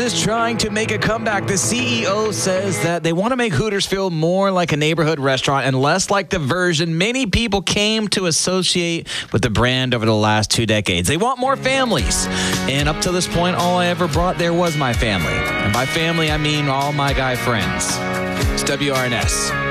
is trying to make a comeback. The CEO says that they want to make Hooters feel more like a neighborhood restaurant and less like the version many people came to associate with the brand over the last 2 decades. They want more families. And up to this point, all I ever brought there was my family. And by family, I mean all my guy friends. It's WRNS.